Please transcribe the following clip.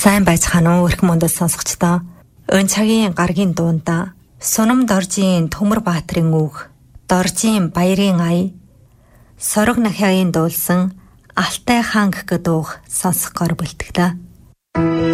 Сайн байцгаана уу өрх мөндөл сонсогчдоо. Өн цагийн гаргийн дуунда Сунам Доржийн Төмөр Баатрын үг, Доржийн Баярын ая, Сорог Нахягийн дуулсан Алтай хаан гэх дууг сонсох гор бэлтгэлээ.